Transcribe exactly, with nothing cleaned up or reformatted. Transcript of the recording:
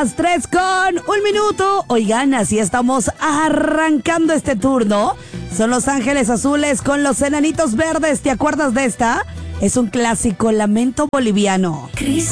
las tres con un minuto. Oigan, así estamos arrancando este turno. Son Los Ángeles Azules con Los Enanitos Verdes. ¿Te acuerdas de esta? Es un clásico, Lamento Boliviano. Cris